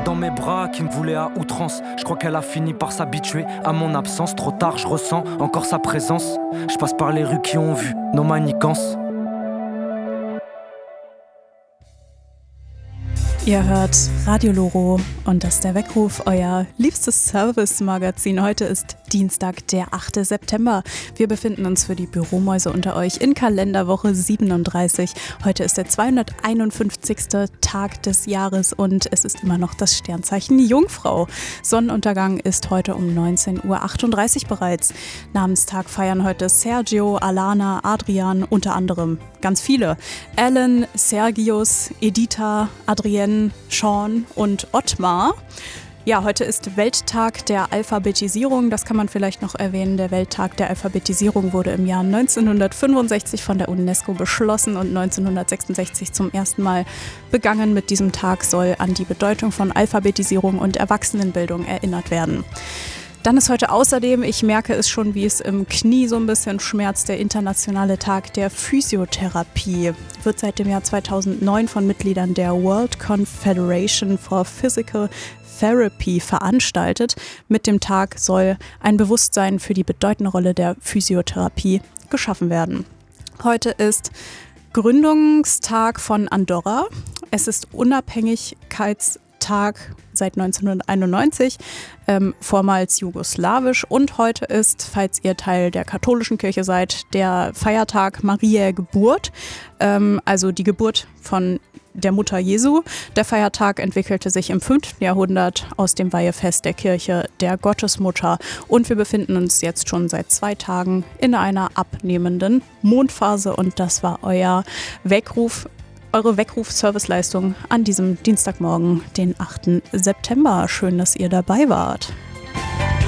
dans mes bras qui me voulait à outrance. Je crois qu'elle a fini par s'habituer à mon absence. Trop tard, je ressens encore sa présence. Je passe par les rues qui ont vu nos manigances. Ihr hört Radio Loro und das ist der Weckruf, euer liebstes Service-Magazin. Heute ist Dienstag, der 8. September. Wir befinden uns für die Büromäuse unter euch in Kalenderwoche 37. Heute ist der 251. Tag des Jahres und es ist immer noch das Sternzeichen Jungfrau. Sonnenuntergang ist heute um 19.38 Uhr bereits. Namenstag feiern heute Sergio, Alana, Adrian, unter anderem ganz viele. Alan, Sergius, Editha, Adrienne, Sean und Ottmar. Ja, heute ist Welttag der Alphabetisierung. Das kann man vielleicht noch erwähnen. Der Welttag der Alphabetisierung wurde im Jahr 1965 von der UNESCO beschlossen und 1966 zum ersten Mal begangen. Mit diesem Tag soll an die Bedeutung von Alphabetisierung und Erwachsenenbildung erinnert werden. Dann ist heute außerdem, ich merke es schon, wie es im Knie so ein bisschen schmerzt, der internationale Tag der Physiotherapie. Wird seit dem Jahr 2009 von Mitgliedern der World Confederation for Physical Therapy veranstaltet. Mit dem Tag soll ein Bewusstsein für die bedeutende Rolle der Physiotherapie geschaffen werden. Heute ist Gründungstag von Andorra. Es ist Unabhängigkeitstag seit 1991, vormals jugoslawisch, und heute ist, falls ihr Teil der katholischen Kirche seid, der Feiertag Mariä Geburt, also die Geburt von der Mutter Jesu. Der Feiertag entwickelte sich im 5. Jahrhundert aus dem Weihefest der Kirche der Gottesmutter und wir befinden uns jetzt schon seit 2 Tagen in einer abnehmenden Mondphase und das war euer Weckruf. Eure Weckruf-Serviceleistung an diesem Dienstagmorgen, den 8. September. Schön, dass ihr dabei wart.